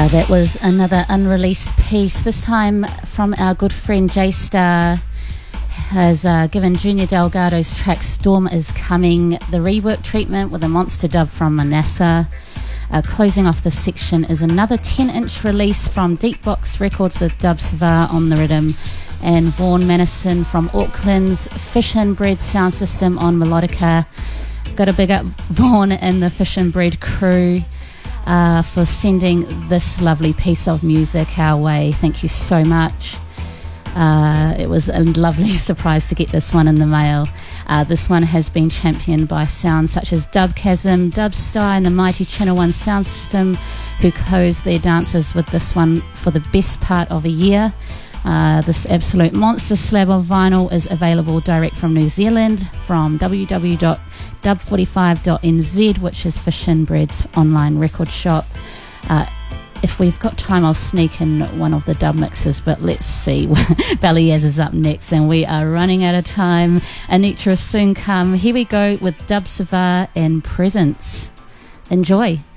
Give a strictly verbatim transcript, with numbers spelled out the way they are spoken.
Uh, that was another unreleased piece, this time from our good friend J-Star. Has uh, given Junior Delgado's track Storm Is Coming the rework treatment with a monster dub from Manassa. Uh, closing off this section is another ten inch release from Deep Box Records with Dub Savar on the rhythm, and Vaughan Manison from Auckland's Fish and Bread sound system on melodica. Got to big up Vaughan and the Fish and Bread crew uh, for sending this lovely piece of music our way. Thank you so much. Uh, it was a lovely surprise to get this one in the mail. Uh, this one has been championed by sounds such as Dubchasm, Dubsty and the mighty Channel One sound system, who closed their dances with this one for the best part of a year. Uh, this absolute monster slab of vinyl is available direct from New Zealand from w w w dot dub forty-five dot n z, which is Fish and Bread's online record shop. Uh, If we've got time, I'll sneak in one of the dub mixes, but let's see. Baliaz is up next, and we are running out of time. Anitra will soon come. Here we go with Dub Savar and Presence. Enjoy.